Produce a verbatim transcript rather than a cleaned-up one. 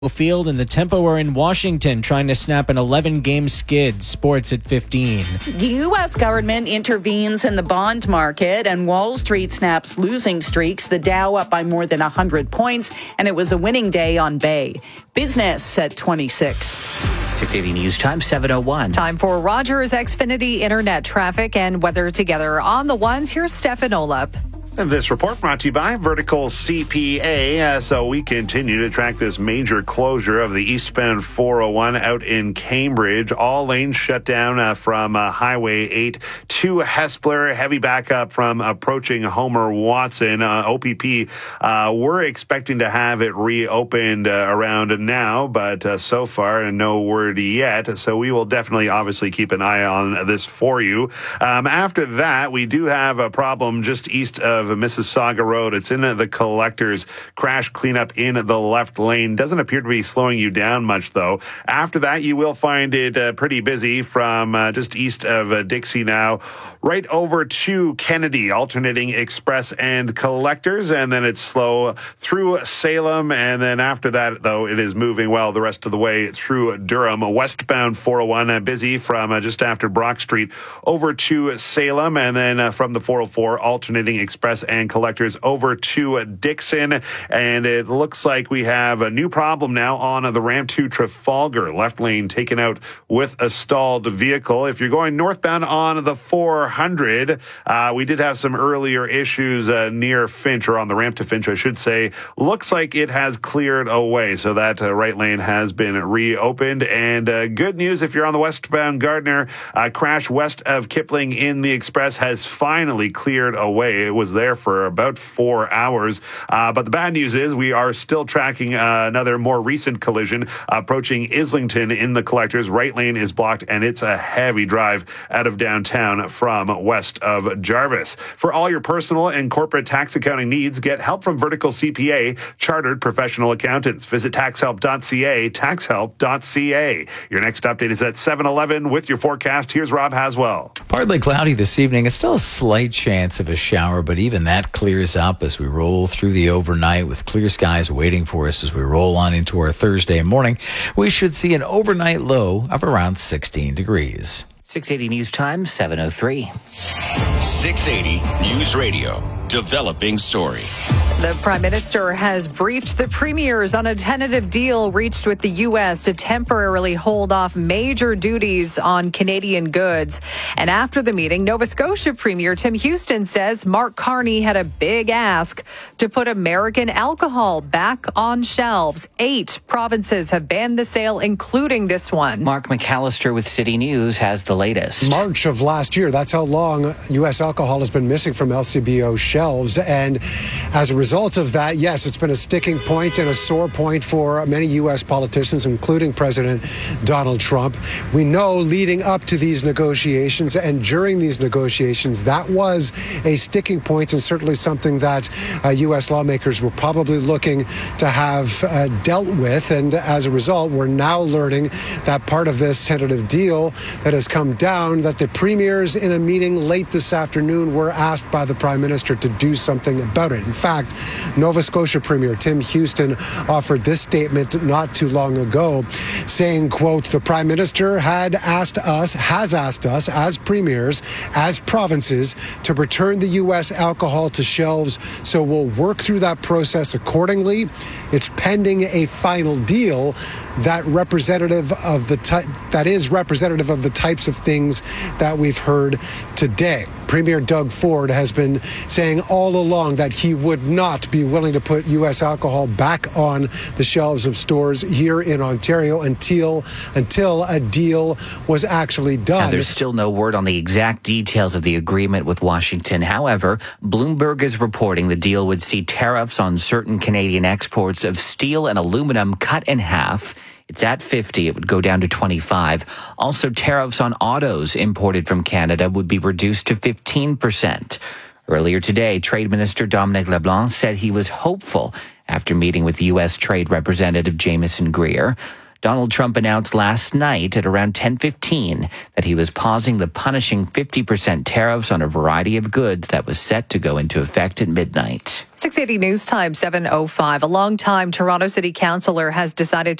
Field and the Tempo are in Washington trying to snap an eleven-game skid. Sports at fifteen. The U S government intervenes in the bond market and Wall Street snaps losing streaks. The Dow up by more than one hundred points, and it was a winning day on Bay. Business at twenty-six. six eighty News Time, seven oh one. Time for Rogers Xfinity Internet traffic and weather together on the ones. Here's Stefan Olap. And this report brought to you by Vertical C P A. Uh, so we continue to track this major closure of the eastbound four oh one out in Cambridge. All lanes shut down uh, from uh, Highway eight to Hespeler. Heavy backup from approaching Homer Watson. Uh, O P P, uh, we're expecting to have it reopened uh, around now, but uh, so far, no word yet. So we will definitely, obviously, keep an eye on this for you. Um, after that, we do have a problem just east of of Mississauga Road. It's in the Collectors. Crash cleanup in the left lane. Doesn't appear to be slowing you down much, though. After that, you will find it uh, pretty busy from uh, just east of uh, Dixie now, right over to Kennedy, alternating Express and Collectors, and then it's slow through Salem, and then after that, though, it is moving well the rest of the way through Durham. Westbound four oh one, uh, busy from uh, just after Brock Street over to Salem, and then uh, from the four oh four, alternating Express and Collectors over to Dixon. And it looks like we have a new problem now on the ramp to Trafalgar. Left lane taken out with a stalled vehicle. If you're going northbound on the four hundred, uh, we did have some earlier issues uh, near Finch, or on the ramp to Finch, I should say. Looks like it has cleared away, so that uh, right lane has been reopened. And uh, good news if you're on the westbound Gardner, uh, crash west of Kipling in the Express has finally cleared away. It was there for about four hours. Uh, but the bad news is we are still tracking uh, another more recent collision approaching Islington in the Collectors. Right lane is blocked, and it's a heavy drive out of downtown from west of Jarvis. For all your personal and corporate tax accounting needs, get help from Vertical C P A, chartered professional accountants. Visit tax help dot c a, tax help dot c a. Your next update is at seven eleven with your forecast. Here's Rob Haswell. Partly cloudy this evening. It's still a slight chance of a shower, but even that clears up as we roll through the overnight with clear skies waiting for us as we roll on into our Thursday morning. We should see an overnight low of around sixteen degrees. six eighty News Time, seven oh three. six eighty News Radio. Developing story. The Prime Minister has briefed the premiers on a tentative deal reached with the U S to temporarily hold off major duties on Canadian goods. And after the meeting, Nova Scotia Premier Tim Houston says Mark Carney had a big ask to put American alcohol back on shelves. Eight provinces have banned the sale, including this one. Mark McAllister with City News has the latest. March of last year, that's how long U S alcohol has been missing from L C B O shelves. And as a result of that, yes, it's been a sticking point and a sore point for many U S politicians, including President Donald Trump. We know leading up to these negotiations and during these negotiations, that was a sticking point and certainly something that uh, U S lawmakers were probably looking to have uh, dealt with. And as a result, we're now learning that part of this tentative deal that has come down, that the premiers in a meeting late this afternoon were asked by the Prime Minister to do something about it. In fact, Nova Scotia Premier Tim Houston offered this statement not too long ago, saying, quote, the Prime Minister had asked us, has asked us as premiers, as provinces, to return the U S alcohol to shelves. So we'll work through that process accordingly. It's pending a final deal that representative of the ty- that is representative of the types of things that we've heard today. Premier Doug Ford has been saying all along that he would not be willing to put U S alcohol back on the shelves of stores here in Ontario until until a deal was actually done. Now, there's still no word on the exact details of the agreement with Washington. However, Bloomberg is reporting the deal would see tariffs on certain Canadian exports of steel and aluminum cut in half. It's at fifty. It would go down to twenty-five. Also, tariffs on autos imported from Canada would be reduced to fifteen percent. Earlier today, Trade Minister Dominic LeBlanc said he was hopeful after meeting with U S Trade Representative Jameson Greer. Donald Trump announced last night at around ten fifteen that he was pausing the punishing fifty percent tariffs on a variety of goods that was set to go into effect at midnight. six eighty News Time, seven oh five. A longtime Toronto City Councillor has decided